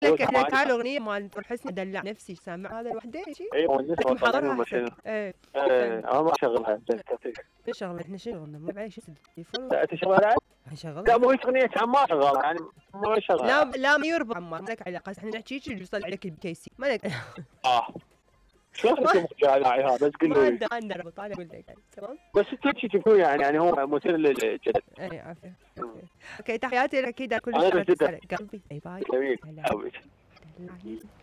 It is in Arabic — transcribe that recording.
لك هاي الاغنيه مال نور حسني دلع نفسي سامع هذا الوحده شيء. ايوه لك محضرها احسن. ايه انا ما اشغلها نشغل احنا شنو قلنا مو بعيش التليفون. لا تشغلها نشغلها. لا مو اغنيه ما اشغلها يعني ما اشغلها. لا ما يربط عمار ما لك علاقه احنا نحكي اللي يوصل عليك البكيسي ما لك. شلون انت مقتنع هذا بس قل لي. ما عندنا ربط انا اقول لك تمام. بس انت تشوفوه يعني هو مثير للجدل. اي عافيه. اوكي تحياتي اكيد كل قلبي باي باي. حبيبي